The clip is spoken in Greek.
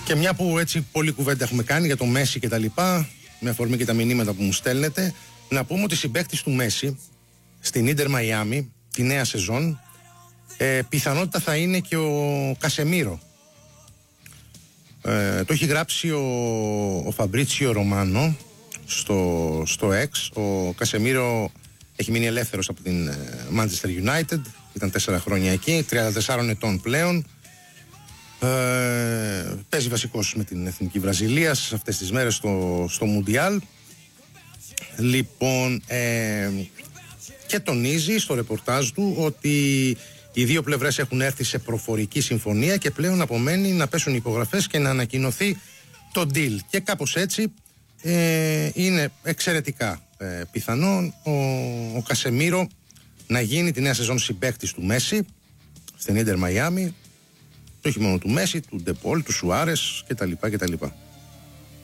Και μια που έτσι πολλή κουβέντα έχουμε κάνει για το Μέση και τα λοιπά, με αφορμή και τα μηνύματα που μου στέλνετε, να πούμε ότι συμπαίκτης του Μέση στην Ίντερ Μαϊάμι τη νέα σεζόν πιθανότητα θα είναι και ο Κασεμίρο. Το έχει γράψει ο Φαμπρίτσιο Ρωμάνο στο X. Ο Κασεμίρο έχει μείνει ελεύθερος από την Manchester United, ήταν 4 χρόνια εκεί, 34 ετών πλέον. Παίζει βασικός με την Εθνική Βραζιλίας αυτές τις μέρες στο Μουντιάλ. Λοιπόν, και τονίζει στο ρεπορτάζ του ότι οι δύο πλευρές έχουν έρθει σε προφορική συμφωνία και πλέον απομένει να πέσουν οι υπογραφές και να ανακοινωθεί το deal. Και κάπως έτσι είναι εξαιρετικά πιθανό ο Κασεμίρο να γίνει τη νέα σεζόν συμπαίκτης του Μέση στην Ίντερ Μαϊάμι, όχι μόνο του Μέση, του Ντεπόλ, του Σουάρες κτλ.